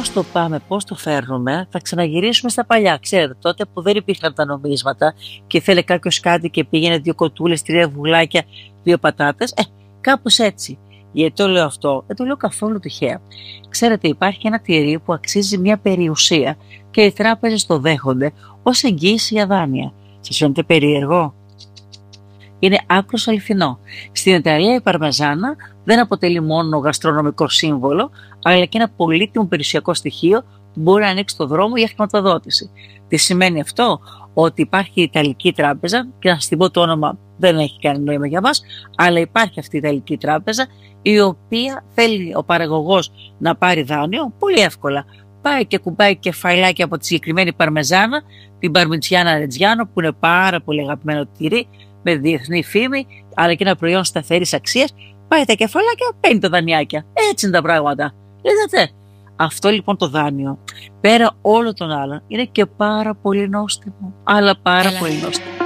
Πώς το πάμε, πώς το φέρνουμε, θα ξαναγυρίσουμε στα παλιά. Ξέρετε, τότε που δεν υπήρχαν τα νομίσματα και θέλει κάποιος κάτι και πήγαινε 2 κοτούλες, 3 βουλάκια, 2 πατάτες, κάπως έτσι. Γιατί το λέω αυτό, δεν το λέω καθόλου τυχαία. Ξέρετε, υπάρχει ένα τυρί που αξίζει μια περιουσία και οι τράπεζες το δέχονται ως εγγύηση για δάνεια. Σας φαίνεται περίεργο? Είναι άκρως αληθινό. Στην Ιταλία η παρμεζάνα δεν αποτελεί μόνο γαστρονομικό σύμβολο, αλλά και ένα πολύτιμο περιουσιακό στοιχείο που μπορεί να ανοίξει το δρόμο για χρηματοδότηση. Τι σημαίνει αυτό? Ότι υπάρχει η Ιταλική τράπεζα, και να σας την πω το όνομα δεν έχει κανένα νόημα για μας, αλλά υπάρχει αυτή η Ιταλική τράπεζα, η οποία θέλει ο παραγωγός να πάρει δάνειο πολύ εύκολα. Πάει και κουμπάει κεφαλάκια από τη συγκεκριμένη παρμεζάνα, την Παρμιτσιάνα Ρετζιάνο, που είναι πάρα πολύ αγαπημένο τυρί, με διεθνή φήμη, αλλά και ένα προϊόν σταθερής αξίας. Πάει τα κεφαλάκια, παίρνει τα δανειάκια. Έτσι είναι τα πράγματα. Είδατε. Αυτό λοιπόν το δάνειο, πέρα όλων των άλλων, είναι και πάρα πολύ νόστιμο. Αλλά πάρα πολύ νόστιμο.